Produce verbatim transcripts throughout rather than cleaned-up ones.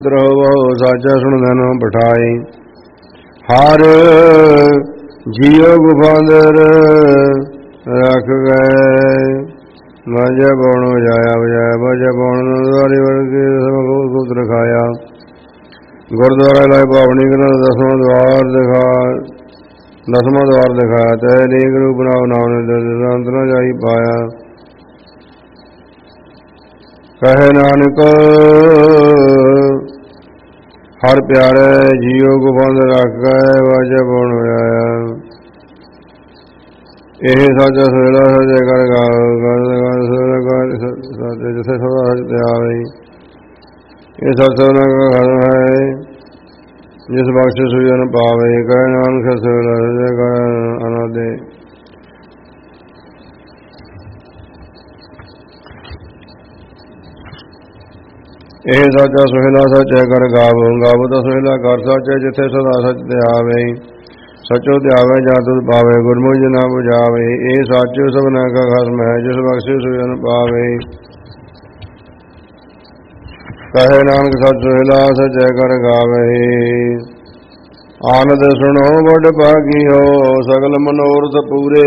ਬਹੁ ਸਾਚਾ ਸੁਣਨ ਬਿਠਾਈ। ਹਰ ਜੀਉ ਗੁਫਾਂਦਰ ਰੱਖ ਗਏ। ਮਾਝੇ ਬਉਣ ਵਜਾਇਆ ਵਜਾਇਆ ਬਾਜਾ ਬਉਣ ਦੁਆਰੀ ਵਰਗੇ ਗੁਪਤ ਰਖਾਇਆ। ਗੁਰਦੁਆਰਾ ਲਾਇ ਪਾਵਨੀ ਗ੍ਰੰਥ ਦਸਵਾਂ ਦਵਾਰ ਦਿਖਾ ਦਸਵਾਂ ਦਵਾਰ ਦਿਖਾਇਆ। ਤੈ ਨੀਕ ਰੂਪ ਨਾਮ ਨਾਮ ਦੰਤ ਨਾ ਜਾਈ ਪਾਇਆ। ਕਹੇ ਨਾਨਕ ਹਰ ਪਿਆਰੇ ਜੀਉ ਗੁਫਾਂਦ ਰੱਖ ਗਏ ਵਾਜਾ ਬਉਣ ਵਜਾਇਆ। ਇਹ ਸਾਚਾ ਸਵੇਲਾ ਸਜੇ ਕਰ ਸਾਚੇ ਜਿਥੇ ਸਦਾ ਸਚ ਤੇ ਆਵੇ। ਇਹ ਸਤ ਸਭਨਾ ਕਾ ਘਰ ਹੈ ਜਿਸ ਬਖਸ਼ ਸੁਜਨ ਪਾਵੇ। ਕਹੇ ਨਾਨਕ ਸਵੇਲਾ ਸਜੇ ਕਰ ਅਨਾਦੇ। ਇਹ ਸਾਚਾ ਸੁਹੇਲਾ ਸੱਚੇ ਕਰ ਗਾਵੋ। ਗਾਵੋ ਤਾਂ ਸੁਹੇਲਾ ਕਰ ਸਾਚੇ ਜਿੱਥੇ ਸਦਾ ਸੱਚ ਤੇ ਆਵੇ। ਸਚੋ ਤੇ ਆਵੇ ਜਾਂ ਤੁਧ ਪਾਵੇ ਗੁਰਮੁਖ ਜੀ ਨਾ ਬੁਝਾਵੇ। ਇਹ ਸਾਚੋ ਸਭਨਾ ਕਾ ਖਸਮ ਹੈ ਜਿਸ ਬਖਸ਼ੇ ਸੁਜਨ ਪਾਵੇ। ਕਹੇ ਨਾਨਕ ਸੱਚ ਸੁਹੇਲਾ ਸੱਚੇ ਕਰ ਗਾਵੇ। ਆਨੰਦ ਸੁਣੋ ਵਡ ਭਾਗੀਓ ਸਗਲ ਮਨੋਰਥ ਪੂਰੇ।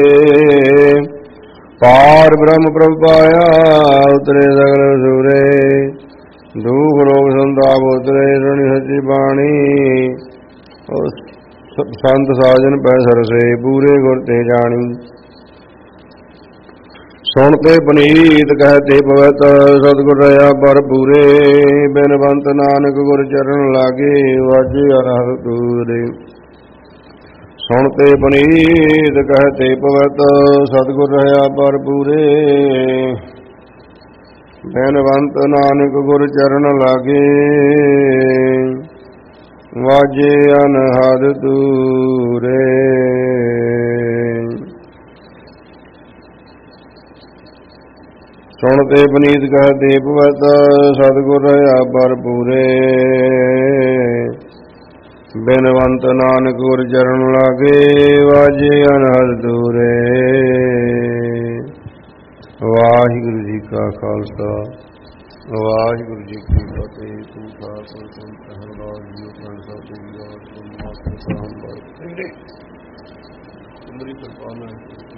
ਪਾਰ ਬ੍ਰਹਮ ਪ੍ਰਭ ਪਾਇਆ ਉਤਰੇ ਸਗਲ ਸੂਰੇ। ਦੁਖ ਰੋਗ ਸੰਤਾਪ ਉਤਰੇ ਸੁਣੀ ਸੱਚੀ ਬਾਣੀ। ਸੰਤ ਸਾਜਨ ਪੈ ਸਰਸੇ ਪੂਰੇ ਗੁਰ ਤੇ ਜਾਣੀ। ਸੁਣ ਤੇ ਪਨੀਤ ਕਹਿ ਤੇ ਪਵਿੱਤ ਸਤਿਗੁਰ ਰਹਾ ਪਰ ਪੂਰੇ। ਬਿਨਵੰਤ ਨਾਨਕ ਗੁਰ ਚਰਨ ਲਾਗੇ ਵਾਜੇ ਅਰਹਤ ਤੂਰੇ। ਸੁਣ ਤੇ ਪਨੀਤ ਕਹਿ ਤੇ ਪਵਿੱਤ ਸਤਿਗੁਰ ਰਹਾ ਪਰ ਪੂਰੇ। ਬਿਨਵੰਤ ਨਾਨਕ ਗੁਰ ਚਰਨ ਲਾਗੇ ਵਾਜੇ ਅਨਹਦ ਤੂਰੇ। ਸੁਣ ਤੇ ਪਨੀਤ ਕਹਿ ਤੇ ਪਵਿੱਤ ਸਤਿਗੁਰ ਰਹਾ ਪਰ ਪੂਰੇ। ਬਿਨਵੰਤ ਨਾਨਕ ਗੁਰ ਚਰਨ ਲਾਗੇ ਵਾਜੇ ਅਨਹਦ ਤੂਰੇ। ਵਾਹਿਗੁਰੂ ਜੀ ਕਾ ਖਾਲਸਾ ਵਾਹਿਗੁਰੂ ਜੀ ਕੀ ਫਤਿਹ। ਤੂੰ ਖਾਲਸਾ ਸੰਤ ਹਰਦਾਸ ਜੀ ਖਾਲਸਾ ਜੀ ਆਪ ਸੰਤ ਮਾਤ ਸਾਹਮ ਬਾਈ ਅੰਦਰੀ ਕਿਰਪਾ ਨਾਲ